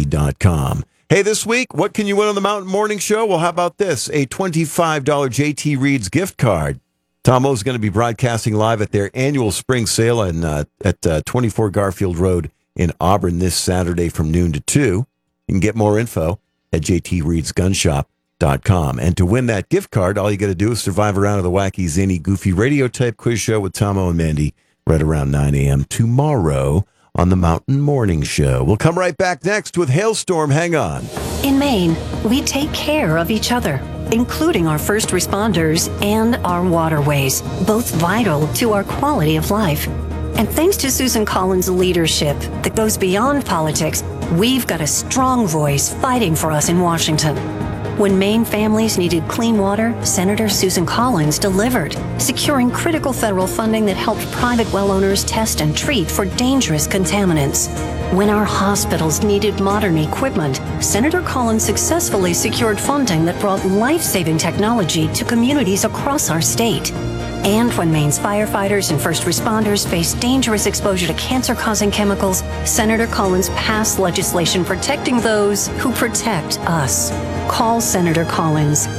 JT.com. Hey, this week, what can you win on the Mountain Morning Show? Well, how about this? A $25 JT Reed's gift card. Tom O's going to be broadcasting live at their annual spring sale at 24 Garfield Road in Auburn this Saturday from noon to 2. You can get more info at jtreedsgunshop.com. And to win that gift card, all you got to do is survive a round of the wacky, zany, goofy radio-type quiz show with Tom O and Mandy right around 9 a.m. tomorrow on the Mountain Morning Show. We'll come right back next with Hailstorm. Hang on. In Maine, we take care of each other, including our first responders and our waterways, both vital to our quality of life. And thanks to Susan Collins' leadership that goes beyond politics, we've got a strong voice fighting for us in Washington. When Maine families needed clean water, Senator Susan Collins delivered, securing critical federal funding that helped private well owners test and treat for dangerous contaminants. When our hospitals needed modern equipment, Senator Collins successfully secured funding that brought life-saving technology to communities across our state. And when Maine's firefighters and first responders face dangerous exposure to cancer-causing chemicals, Senator Collins passed legislation protecting those who protect us. Call Senator Collins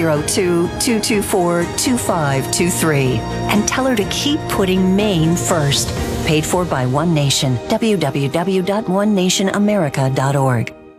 202-224-2523 and tell her to keep putting Maine first. Paid for by One Nation. www.onenationamerica.org.